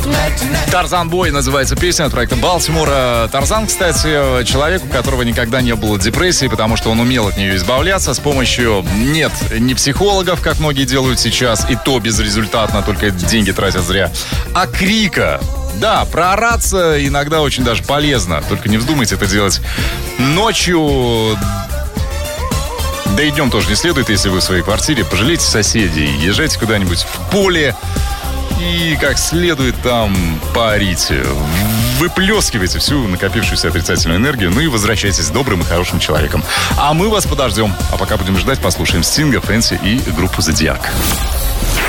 Тарзан Бой называется песня от проекта Балтимора. Тарзан, кстати, человек, у которого никогда не было депрессии, потому что он умел от нее избавляться с помощью, нет, не психологов, как многие делают сейчас, и то безрезультатно, только деньги тратят зря, а крика. Да, проораться иногда очень даже полезно, только не вздумайте это делать ночью. Да и днем тоже не следует, если вы в своей квартире. Пожалейте соседей, езжайте куда-нибудь в поле и как следует там поорите. Выплескивайте всю накопившуюся отрицательную энергию, ну и возвращайтесь добрым и хорошим человеком. А мы вас подождем. А пока будем ждать, послушаем Стинга, Фэнси и группу Зодиак.